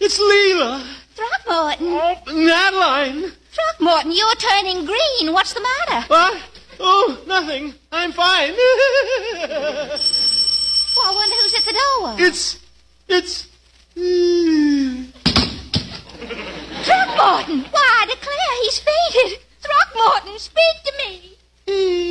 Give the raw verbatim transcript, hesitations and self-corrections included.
It's Leela. Throckmorton. Oh, Adeline. Throckmorton, you're turning green. What's the matter? What? Oh, nothing. I'm fine. Well, I wonder who's at the door. It's... It's... Throckmorton! Why, I declare he's fainted. Throckmorton, speak to me.